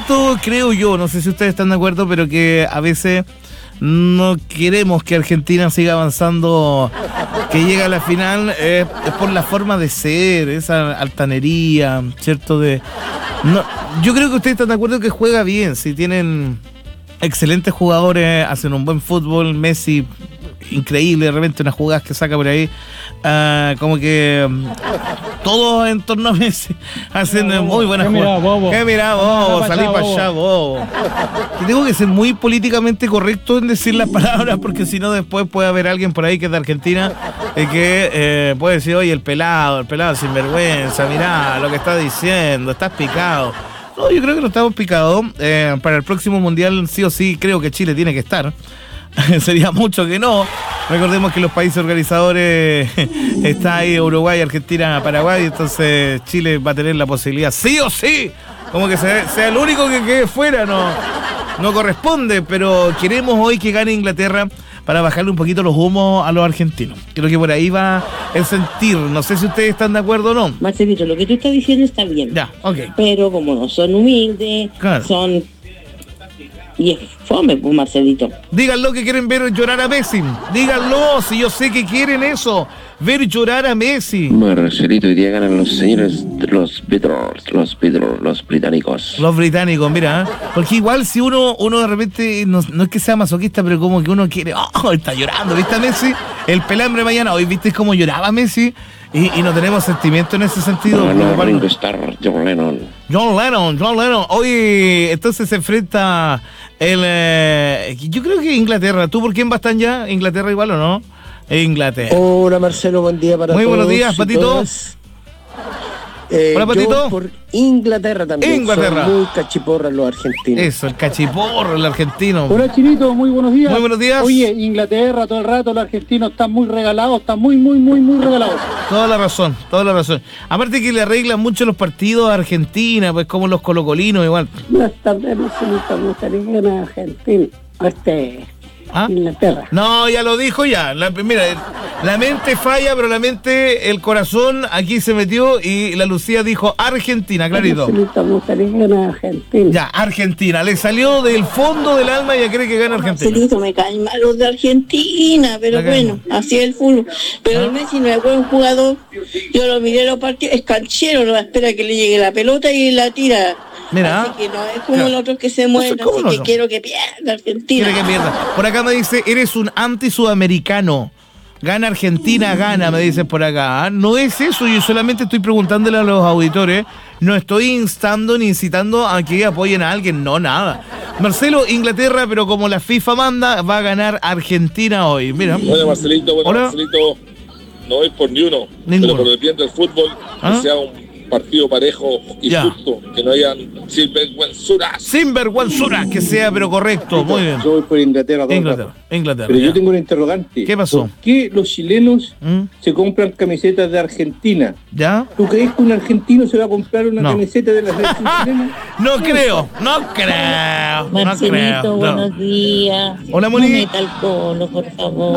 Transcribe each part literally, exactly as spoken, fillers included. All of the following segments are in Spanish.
siento, creo yo, no sé si ustedes están de acuerdo, pero que a veces no queremos que Argentina siga avanzando, que llegue a la final, eh, es por la forma de ser, esa altanería, ¿cierto? De no, yo creo que ustedes están de acuerdo que juega bien, si tienen excelentes jugadores, hacen un buen fútbol, Messi, increíble, de repente unas jugadas que saca por ahí, uh, como que um, todos en torno a Messi hacen mira, muy buenas jugadas. ¿Qué mirá, bobo? Salí para allá, bobo. Y tengo que ser muy políticamente correcto en decir las palabras, porque si no después puede haber alguien por ahí que es de Argentina eh, que eh, puede decir, oye, el pelado, el pelado sinvergüenza, mirá lo que está diciendo, estás picado. No, yo creo que no estamos picados. Eh, para el próximo Mundial sí o sí creo que Chile tiene que estar. Sería mucho que no. Recordemos que los países organizadores está ahí Uruguay, Argentina, Paraguay, entonces Chile va a tener la posibilidad, sí o sí, como que sea, sea el único que quede fuera, no, no corresponde, pero queremos hoy que gane Inglaterra para bajarle un poquito los humos a los argentinos. Creo que por ahí va el sentir, no sé si ustedes están de acuerdo o no. Marcelito, lo que tú estás diciendo está bien. Ya, ok. Pero como no son humildes, claro. son... Y es fome, pues, Marcelito. Díganlo que quieren ver llorar a Messi. Díganlo, si yo sé que quieren eso. Ver llorar a Messi. Marcelito, hoy día ganan los señores de los Beatles, los Beatles, los británicos. Los británicos, mira. Porque igual si uno uno de repente, no, no es que sea masoquista, pero como que uno quiere, oh, está llorando, ¿viste a Messi? El pelambre mañana, hoy viste cómo lloraba Messi. Y, y no tenemos sentimiento en ese sentido. No, no, no, estar John Lennon. John Lennon, John Lennon. Hoy entonces se enfrenta el... Eh, yo creo que Inglaterra. ¿Tú por quién vas tan ya? ¿Inglaterra igual o no? Inglaterra. Hola Marcelo, buen día para Muy todos. Muy buenos días, Patito. Eh, Hola, Patito. Yo por Inglaterra también. Inglaterra. Son muy cachiporras los argentinos. Eso, el cachiporro, el argentino. Hola, Chinito, muy buenos días. Muy buenos días. Oye, Inglaterra todo el rato, los argentinos están muy regalados, están muy, muy, muy, muy regalados. Toda la razón, toda la razón. Aparte que le arreglan mucho los partidos a Argentina, pues como los colocolinos igual. No está bien, Marcelito, me gustaría que gane Argentina. Este... ¿Ah? Inglaterra. No, ya lo dijo ya. La, mira, la mente falla, pero la mente, el corazón aquí se metió y la Lucía dijo Argentina, clarito. Me gustaría que gane Argentina. Ya, Argentina. Le salió del fondo del alma y ya cree que gana Argentina. Marcelito, me caen mal los de Argentina, pero okay. Bueno, así es el fútbol. Pero ¿Ah? El Messi no es buen jugador. Yo lo miré los partidos, es canchero, no espera que le llegue la pelota y la tira. Mira. Así que no es como el otro que se mueve, no así que no? Quiero que pierda Argentina. Quiere que pierda. Por acá me dice, eres un anti-sudamericano. Gana Argentina, gana, me dicen por acá. No es eso, yo solamente estoy preguntándole a los auditores. No estoy instando ni incitando a que apoyen a alguien, no, nada. Marcelo, Inglaterra, pero como la FIFA manda, va a ganar Argentina hoy. Mira. Bueno, Marcelito, bueno, Hola. Marcelito, no es por ni uno, Ninguno. pero por el bien del fútbol, ¿Ah? que sea un partido parejo y ya. Justo, que no hayan sinvergüenzuras. Sinvergüenzuras, que sea pero correcto, muy bien. Yo voy por Inglaterra. Inglaterra, Inglaterra. Pero ya. yo tengo un interrogante. ¿Qué pasó? ¿Por qué los chilenos ¿Mm? se compran camisetas de Argentina? ¿Ya? ¿Tú crees que un argentino se va a comprar una no. camiseta de la selección chilena? No creo, no creo, Marcelito, no creo. buenos no. días. Hola, Moni. No meta alcohol, por favor.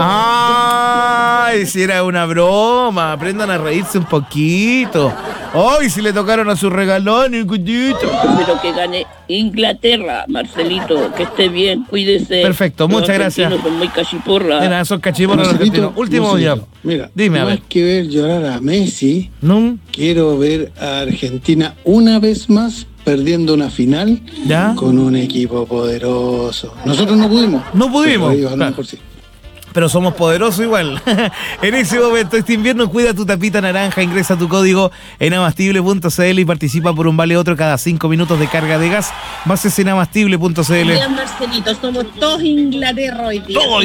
Ay, si era una broma, aprendan a reírse un poquito. Hoy si le tocaron a su regalón y cuchito. Pero que gane Inglaterra, Marcelito, que esté bien, cuídese. Perfecto, muchas los gracias. Son muy cachiporras. Mira, son cachiporras los argentinos. Último día. Mira, dime a ver. Más que ver llorar a Messi, ¿no? Quiero ver a Argentina una vez más perdiendo una final ¿Ya? con un equipo poderoso. Nosotros no pudimos. No pudimos. Pero, claro. por sí. Pero somos poderosos igual. En ese momento, este invierno, cuida tu tapita naranja, ingresa tu código en amastible punto c l y participa por un vale otro cada cinco minutos de carga de gas. Bases en amastible punto c l. Bien, Marcelito, somos todos Inglaterra hoy día. Todo